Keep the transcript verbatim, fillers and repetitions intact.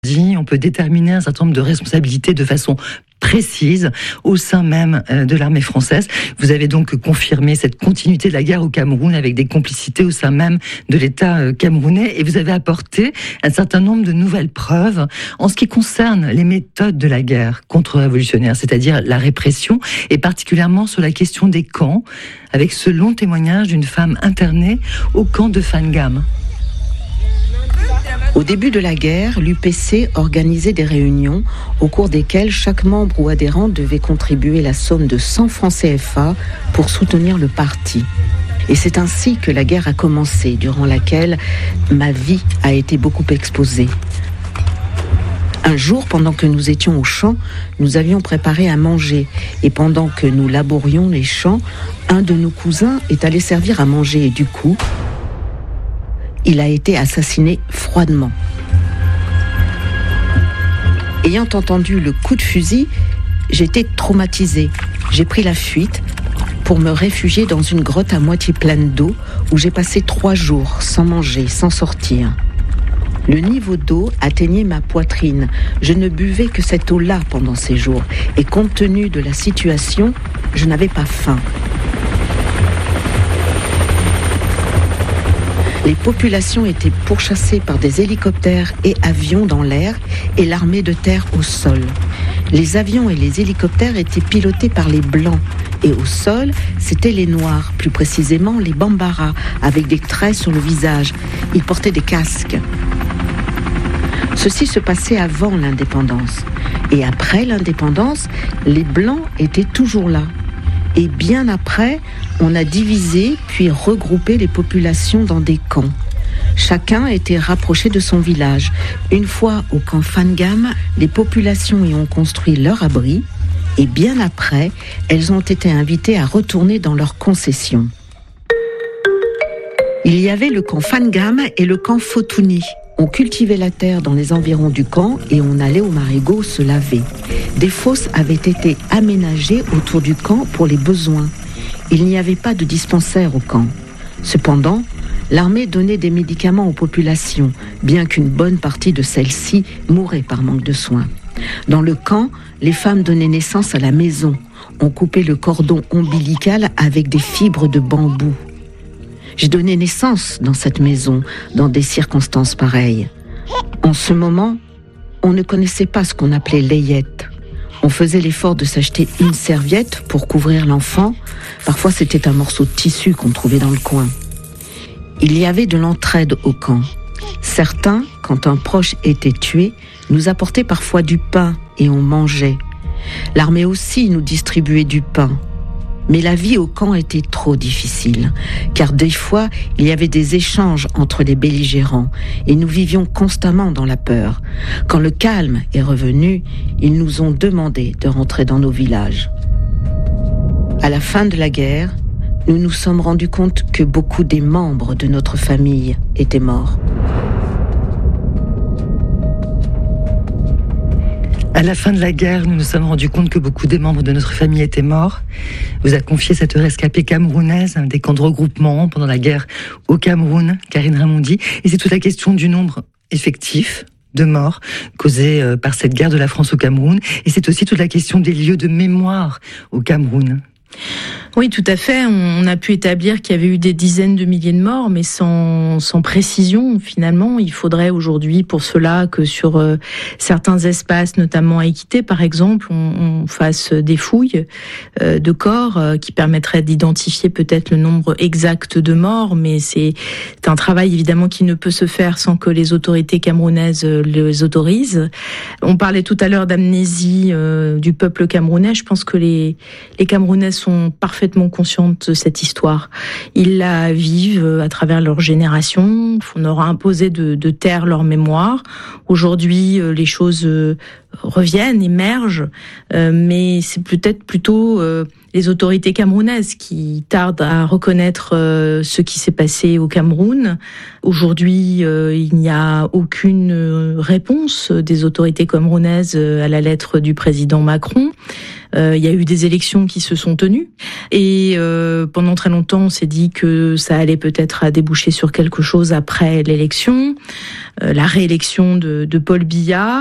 On peut déterminer un certain nombre de responsabilités de façon précise au sein même de l'armée française. Vous avez donc confirmé cette continuité de la guerre au Cameroun avec des complicités au sein même de l'État camerounais et vous avez apporté un certain nombre de nouvelles preuves en ce qui concerne les méthodes de la guerre contre-révolutionnaire, c'est-à-dire la répression et particulièrement sur la question des camps avec ce long témoignage d'une femme internée au camp de Fangam. Au début de la guerre, l'U P C organisait des réunions au cours desquelles chaque membre ou adhérent devait contribuer la somme de cent francs C F A pour soutenir le parti. Et c'est ainsi que la guerre a commencé, durant laquelle ma vie a été beaucoup exposée. Un jour, pendant que nous étions au champ, nous avions préparé à manger. Et pendant que nous laborions les champs, un de nos cousins est allé servir à manger et du coup, il a été assassiné froidement. Ayant entendu le coup de fusil, j'étais traumatisée. J'ai pris la fuite pour me réfugier dans une grotte à moitié pleine d'eau où j'ai passé trois jours sans manger, sans sortir. Le niveau d'eau atteignait ma poitrine. Je ne buvais que cette eau-là pendant ces jours. Et compte tenu de la situation, je n'avais pas faim. Les populations étaient pourchassées par des hélicoptères et avions dans l'air et l'armée de terre au sol. Les avions et les hélicoptères étaient pilotés par les Blancs et au sol, c'étaient les Noirs, plus précisément les Bambara, avec des traits sur le visage. Ils portaient des casques. Ceci se passait avant l'indépendance. Et après l'indépendance, les Blancs étaient toujours là. Et bien après, on a divisé puis regroupé les populations dans des camps. Chacun était rapproché de son village. Une fois au camp Fangam, les populations y ont construit leur abri et bien après, elles ont été invitées à retourner dans leurs concessions. Il y avait le camp Fangam et le camp Fotouni. On cultivait la terre dans les environs du camp et on allait au marigot se laver. Des fosses avaient été aménagées autour du camp pour les besoins. Il n'y avait pas de dispensaire au camp. Cependant, l'armée donnait des médicaments aux populations, bien qu'une bonne partie de celles-ci mouraient par manque de soins. Dans le camp, les femmes donnaient naissance à la maison. On coupait le cordon ombilical avec des fibres de bambou. J'ai donné naissance dans cette maison, dans des circonstances pareilles. En ce moment, on ne connaissait pas ce qu'on appelait layette. On faisait l'effort de s'acheter une serviette pour couvrir l'enfant. Parfois, c'était un morceau de tissu qu'on trouvait dans le coin. Il y avait de l'entraide au camp. Certains, quand un proche était tué, nous apportaient parfois du pain et on mangeait. L'armée aussi nous distribuait du pain. Mais la vie au camp était trop difficile, car des fois, il y avait des échanges entre les belligérants et nous vivions constamment dans la peur. Quand le calme est revenu, ils nous ont demandé de rentrer dans nos villages. À la fin de la guerre, nous nous sommes rendus compte que beaucoup des membres de notre famille étaient morts. À la fin de la guerre, nous nous sommes rendus compte que beaucoup des membres de notre famille étaient morts. Vous a confié cette rescapée camerounaise des camps de regroupement pendant la guerre au Cameroun, Karine Raimondi. Et c'est toute la question du nombre effectif de morts causés par cette guerre de la France au Cameroun. Et c'est aussi toute la question des lieux de mémoire au Cameroun. Oui, tout à fait. On a pu établir qu'il y avait eu des dizaines de milliers de morts, mais sans, sans précision, finalement. Il faudrait aujourd'hui, pour cela, que sur euh, certains espaces, notamment à Équité, par exemple, on, on fasse des fouilles euh, de corps euh, qui permettraient d'identifier peut-être le nombre exact de morts, mais c'est, c'est un travail, évidemment, qui ne peut se faire sans que les autorités camerounaises les autorisent. On parlait tout à l'heure d'amnésie euh, du peuple camerounais. Je pense que les, les Camerounais sont parfaitement conscientes de cette histoire. Ils la vivent à travers leur génération. On leur a imposé de, de taire leur mémoire. Aujourd'hui, les choses reviennent, émergent, mais c'est peut-être plutôt les autorités camerounaises qui tardent à reconnaître euh, ce qui s'est passé au Cameroun. Aujourd'hui, euh, il n'y a aucune réponse des autorités camerounaises à la lettre du président Macron. Euh, il y a eu des élections qui se sont tenues et euh, pendant très longtemps, on s'est dit que ça allait peut-être déboucher sur quelque chose après l'élection, euh, la réélection de, de Paul Biya.